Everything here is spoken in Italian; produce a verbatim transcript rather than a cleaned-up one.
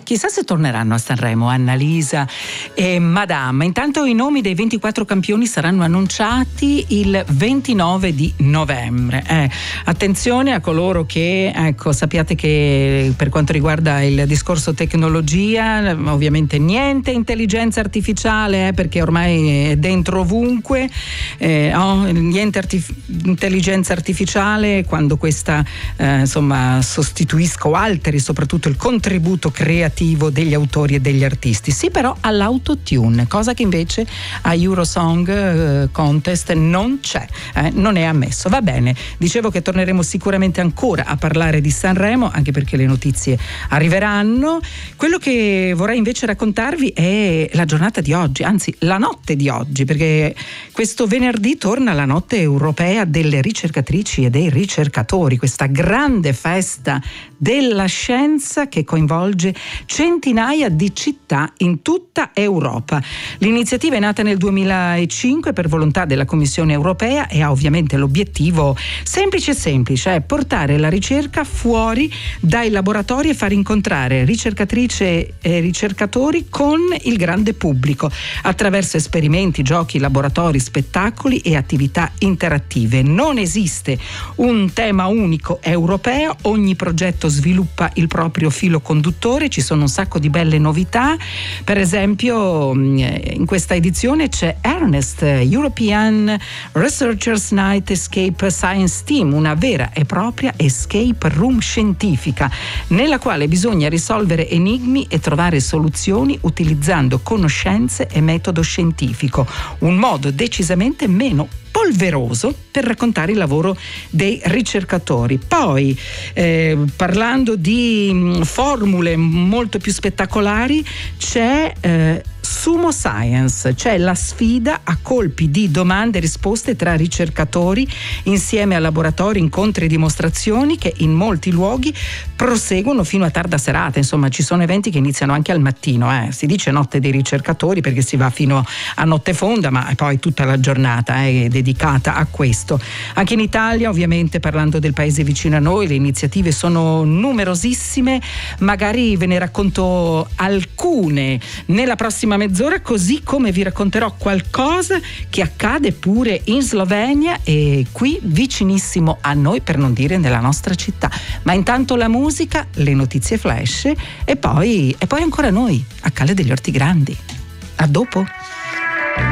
Chissà se torneranno a Sanremo Annalisa e Madame. Intanto i nomi dei ventiquattro campioni saranno annunciati il ventinove di novembre. Eh, attenzione a coloro che, ecco, sappiate che per quanto riguarda il discorso tecnologia, ovviamente niente intelligenza artificiale, eh, perché ormai è dentro ovunque, eh, oh, niente artif- intelligenza artificiale quando questa eh, insomma sostituisca o alteri soprattutto il contributo creativo degli autori e degli artisti. Sì, però all'autotune, cosa che invece a Eurosong eh, Contest non c'è, eh, non è ammesso. Va bene, dicevo che torneremo sicuramente ancora a parlare di Sanremo, anche perché le notizie arriveranno. Quello che vorrei invece raccontarvi è la giornata di oggi, anzi la notte di oggi, perché questo venerdì torna la notte europea delle ricercatrici e dei ricercatori, questa grande festa della scienza che coinvolge centinaia di città in tutta Europa. L'iniziativa è nata nel duemilacinque per volontà della Commissione europea e ha ovviamente l'obiettivo semplice semplice, è portare la ricerca fuori dai laboratori e far incontrare ricercatrici e ricercatori con il grande pubblico attraverso esperimenti, giochi, laboratori, spettacoli e attività interattive. Non esiste un tema unico europeo, ogni progetto sviluppa il proprio filo conduttore, ci sono un sacco di belle novità. Per esempio in questa edizione c'è Ernest, European Researchers Night Escape Science Team, una vera e propria escape room scientifica nella quale bisogna risolvere enigmi e trovare soluzioni utilizzando conoscenze e metodo scientifico, un modo decisamente meno polveroso per raccontare il lavoro dei ricercatori. Poi eh, parlando di mh, formule molto più spettacolari, c'è eh, Sumo Science, c'è la sfida a colpi di domande e risposte tra ricercatori insieme a laboratori, incontri e dimostrazioni che in molti luoghi proseguono fino a tarda serata. Insomma, ci sono eventi che iniziano anche al mattino, eh. si dice notte dei ricercatori perché si va fino a notte fonda, ma poi tutta la giornata eh, è dedicata a questo. Anche in Italia, ovviamente, parlando del paese vicino a noi, le iniziative sono numerosissime, magari ve ne racconto alcune nella prossima mezz'ora, così come vi racconterò qualcosa che accade pure in Slovenia e qui vicinissimo a noi, per non dire nella nostra città. Ma intanto la musica, le notizie flash e poi, e poi ancora noi a Calle degli Orti Grandi. A dopo.